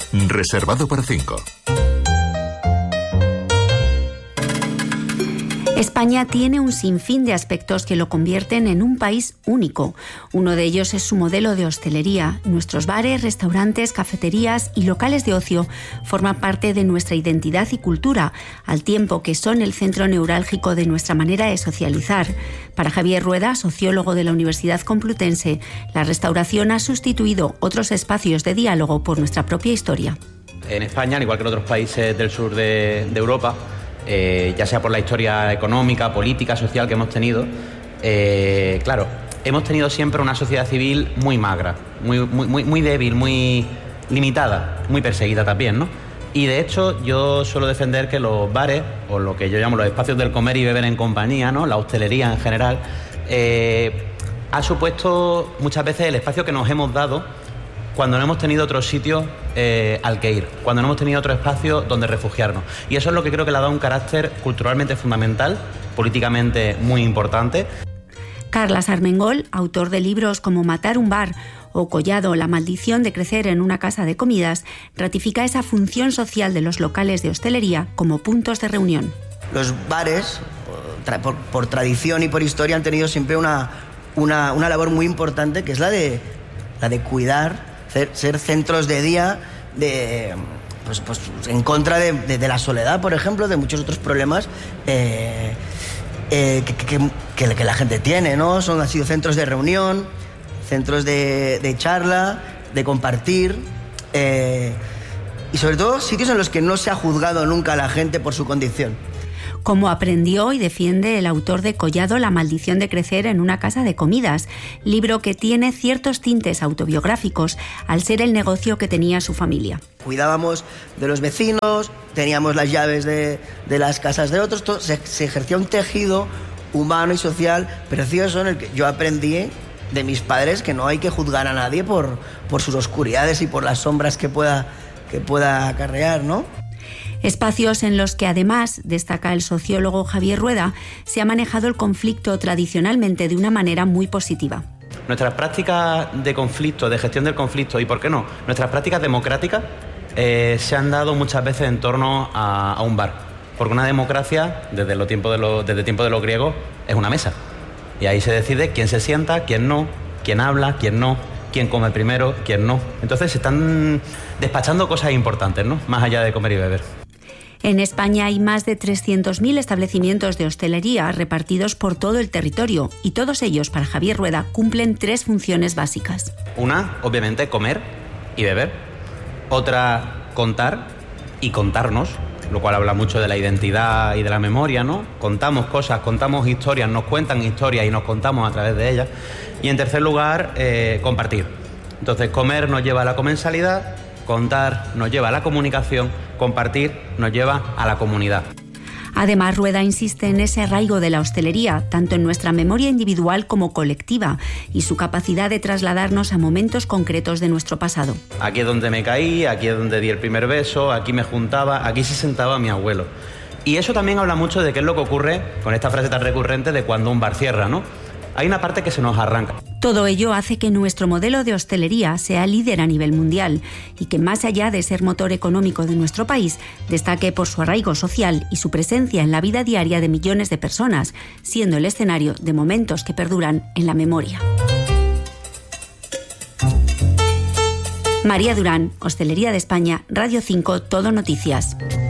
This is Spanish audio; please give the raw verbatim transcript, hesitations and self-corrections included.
Reservado para cinco. España tiene un sinfín de aspectos que lo convierten en un país único. Uno de ellos es su modelo de hostelería. Nuestros bares, restaurantes, cafeterías y locales de ocio forman parte de nuestra identidad y cultura, al tiempo que son el centro neurálgico de nuestra manera de socializar. Para Javier Rueda, sociólogo de la Universidad Complutense, la restauración ha sustituido otros espacios de diálogo por nuestra propia historia. En España, al igual que en otros países del sur de, de Europa, Eh, ya sea por la historia económica, política, social que hemos tenido, eh, claro, hemos tenido siempre una sociedad civil muy magra, muy, muy, muy, muy débil, muy limitada, muy perseguida también, ¿no? Y de hecho yo suelo defender que los bares, o lo que yo llamo los espacios del comer y beber en compañía, ¿no?, la hostelería en general, eh, ha supuesto muchas veces el espacio que nos hemos dado cuando no hemos tenido otro sitio eh, al que ir, cuando no hemos tenido otro espacio donde refugiarnos. Y eso es lo que creo que le ha dado un carácter culturalmente fundamental, políticamente muy importante. Carlas Armengol, autor de libros como Matar un bar o Collado, la maldición de crecer en una casa de comidas, ratifica esa función social de los locales de hostelería como puntos de reunión. Los bares, por, por, por tradición y por historia, han tenido siempre una, una, una labor muy importante, que es la de, la de cuidar, Ser, ser centros de día de, pues, pues, en contra de, de, de la soledad, por ejemplo, de muchos otros problemas eh, eh, que, que, que, que la gente tiene, ¿no? Son, han sido centros de reunión, centros de, de charla, de compartir eh, y sobre todo sitios en los que no se ha juzgado nunca a la gente por su condición. Como aprendió y defiende el autor de Collado, la maldición de crecer en una casa de comidas, libro que tiene ciertos tintes autobiográficos al ser el negocio que tenía su familia. Cuidábamos de los vecinos, teníamos las llaves de, de las casas de otros, todo, se, se ejercía un tejido humano y social precioso en el que yo aprendí de mis padres que no hay que juzgar a nadie por, por sus oscuridades y por las sombras que pueda, que pueda acarrear, ¿no? Espacios en los que además, destaca el sociólogo Javier Rueda, se ha manejado el conflicto tradicionalmente de una manera muy positiva. Nuestras prácticas de conflicto, de gestión del conflicto y, ¿por qué no?, nuestras prácticas democráticas eh, se han dado muchas veces en torno a, a un bar. Porque una democracia, desde el tiempo de los, desde el tiempo de los griegos, es una mesa. Y ahí se decide quién se sienta, quién no, quién habla, quién no, quién come primero, quién no. Entonces se están despachando cosas importantes, ¿no?, más allá de comer y beber. En España hay más de trescientos mil establecimientos de hostelería repartidos por todo el territorio y todos ellos, para Javier Rueda, cumplen tres funciones básicas. Una, obviamente, comer y beber. Otra, contar y contarnos, lo cual habla mucho de la identidad y de la memoria, ¿no? Contamos cosas, contamos historias, nos cuentan historias y nos contamos a través de ellas. Y en tercer lugar, eh, compartir. Entonces, comer nos lleva a la comensalidad, contar nos lleva a la comunicación, compartir nos lleva a la comunidad. Además, Rueda insiste en ese arraigo de la hostelería, tanto en nuestra memoria individual como colectiva, y su capacidad de trasladarnos a momentos concretos de nuestro pasado. Aquí es donde me caí, aquí es donde di el primer beso, aquí me juntaba, aquí se sentaba mi abuelo. Y eso también habla mucho de qué es lo que ocurre con esta frase tan recurrente de cuando un bar cierra, ¿no? Hay una parte que se nos arranca. Todo ello hace que nuestro modelo de hostelería sea líder a nivel mundial y que, más allá de ser motor económico de nuestro país, destaque por su arraigo social y su presencia en la vida diaria de millones de personas, siendo el escenario de momentos que perduran en la memoria. María Durán, Hostelería de España, Radio cinco, Todo Noticias.